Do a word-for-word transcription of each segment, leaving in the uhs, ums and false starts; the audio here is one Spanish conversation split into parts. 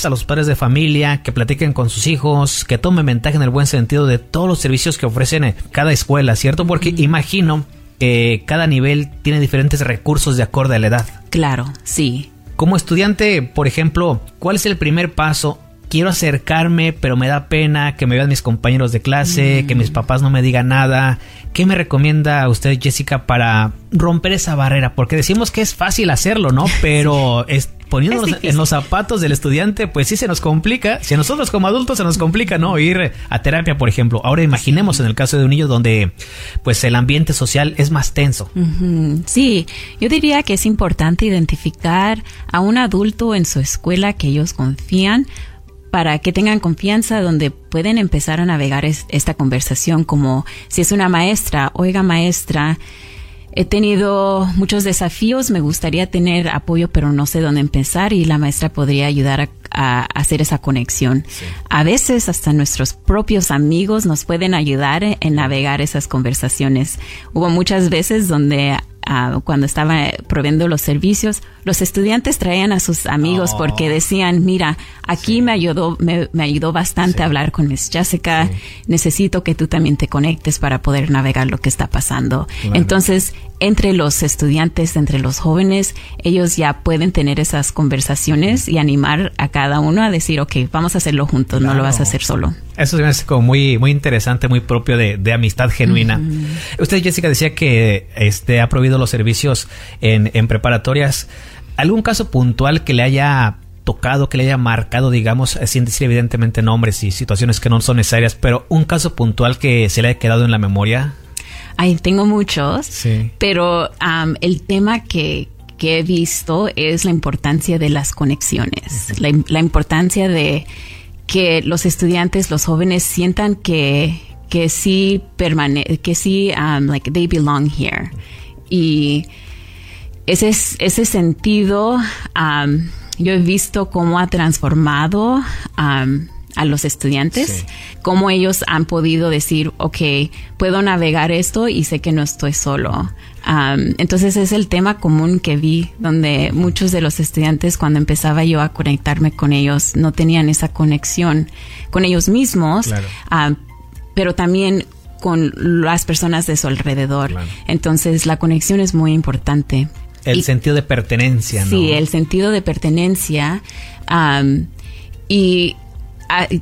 a los padres de familia que platiquen con sus hijos, que tomen ventaja en el buen sentido de todos los servicios que ofrecen cada escuela, ¿cierto? Porque mm. imagino que cada nivel tiene diferentes recursos de acuerdo a la edad. Claro, sí. Como estudiante, por ejemplo, ¿cuál es el primer paso? Quiero acercarme, pero me da pena que me vean mis compañeros de clase, mm. que mis papás no me digan nada. ¿Qué me recomienda usted, Jessica, para romper esa barrera? Porque decimos que es fácil hacerlo, ¿no? Pero es, poniéndonos es en los zapatos del estudiante, pues sí se nos complica. Si a nosotros como adultos se nos complica, ¿no? Ir a terapia, por ejemplo. Ahora imaginemos en el caso de un niño donde pues el ambiente social es más tenso. Uh-huh. Sí, yo diría que es importante identificar a un adulto en su escuela que ellos confían, para que tengan confianza, donde pueden empezar a navegar es, esta conversación, como si es una maestra, oiga maestra, he tenido muchos desafíos, me gustaría tener apoyo, pero no sé dónde empezar, y la maestra podría ayudar a, a hacer esa conexión. Sí. A veces hasta nuestros propios amigos nos pueden ayudar en navegar esas conversaciones. Hubo muchas veces donde Uh, cuando estaba proveyendo los servicios, los estudiantes traían a sus amigos oh. porque decían, mira, aquí sí. me ayudó me, me ayudó bastante sí. a hablar con Miss Jessica, sí. necesito que tú también te conectes para poder navegar lo que está pasando. Claro. Entonces, entre los estudiantes, entre los jóvenes, ellos ya pueden tener esas conversaciones y animar a cada uno a decir, ok, vamos a hacerlo juntos, claro. no lo vas a hacer solo. Eso se me hace como muy, muy interesante, muy propio de, de amistad genuina. Uh-huh. Usted, Jessica, decía que este ha prohibido los servicios en, en preparatorias. ¿Algún caso puntual que le haya tocado, que le haya marcado, digamos, sin decir evidentemente nombres y situaciones que no son necesarias, pero un caso puntual que se le haya quedado en la memoria? Ay, tengo muchos, sí. pero um, el tema que, que he visto es la importancia de las conexiones, uh-huh. la, la importancia de que los estudiantes, los jóvenes sientan que, que sí permane- que sí, um, like, they belong here. Y ese, ese sentido, um, yo he visto cómo ha transformado um, a los estudiantes, sí. cómo ellos han podido decir, ok, puedo navegar esto y sé que no estoy solo. Um, entonces es el tema común que vi, donde muchos de los estudiantes, cuando empezaba yo a conectarme con ellos, no tenían esa conexión con ellos mismos, claro. um, pero también con las personas de su alrededor. Claro. Entonces la conexión es muy importante. El y, sentido de pertenencia, ¿no? Sí, el sentido de pertenencia. Um, y uh,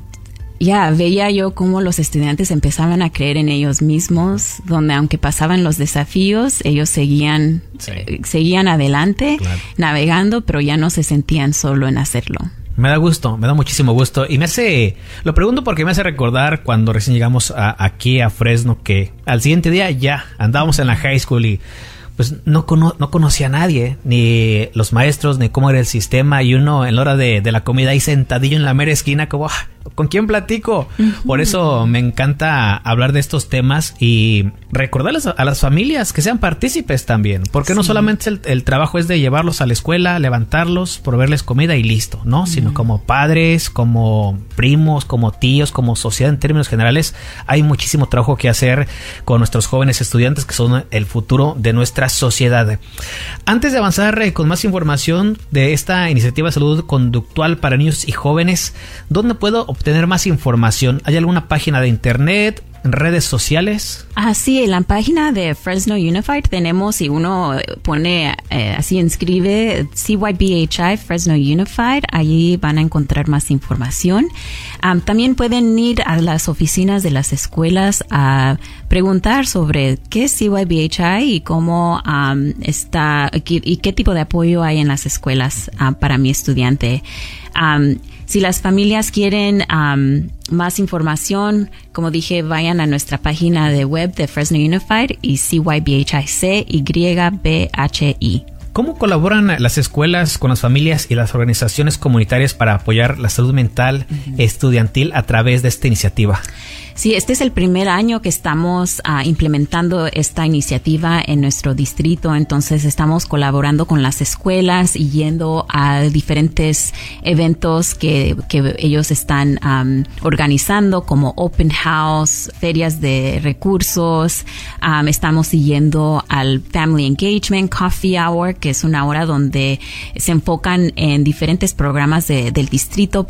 ya veía yo cómo los estudiantes empezaban a creer en ellos mismos, donde aunque pasaban los desafíos, ellos seguían, sí. eh, seguían adelante, claro. navegando, pero ya no se sentían solo en hacerlo. Me da gusto, me da muchísimo gusto. Y me hace, lo pregunto porque me hace recordar cuando recién llegamos a, aquí a Fresno, que al siguiente día ya andábamos en la high school y pues no, cono, no conocía a nadie, ni los maestros, ni cómo era el sistema, y uno en la hora de, de la comida ahí sentadillo en la mera esquina como, ah, ¿con quién platico? Uh-huh. Por eso me encanta hablar de estos temas y recordarles a, a las familias que sean partícipes también, porque sí. no solamente el, el trabajo es de llevarlos a la escuela, levantarlos, proveerles comida y listo, ¿no? Uh-huh. Sino como padres, como primos, como tíos, como sociedad en términos generales, hay muchísimo trabajo que hacer con nuestros jóvenes estudiantes que son el futuro de nuestra sociedad. Antes de avanzar eh, con más información de esta iniciativa de salud conductual para niños y jóvenes, ¿dónde puedo obtener más información? ¿Hay alguna página de internet, redes sociales? Ah, sí, en la página de Fresno Unified tenemos, si uno pone eh, así, inscribe C Y B H I Fresno Unified, allí van a encontrar más información. Um, también pueden ir a las oficinas de las escuelas a preguntar sobre qué es C Y B H I y cómo um, está y, y qué tipo de apoyo hay en las escuelas uh, para mi estudiante. Um, Si las familias quieren um, más información, como dije, vayan a nuestra página de web de Fresno Unified y C Y B H I, C Y B H I. ¿Cómo colaboran las escuelas con las familias y las organizaciones comunitarias para apoyar la salud mental uh-huh. estudiantil a través de esta iniciativa? Sí, este es el primer año que estamos uh, implementando esta iniciativa en nuestro distrito, entonces estamos colaborando con las escuelas y yendo a diferentes eventos que, que ellos están um, organizando, como Open House, ferias de recursos. Um, estamos siguiendo al Family Engagement Coffee Hour, que es una hora donde se enfocan en diferentes programas de, del distrito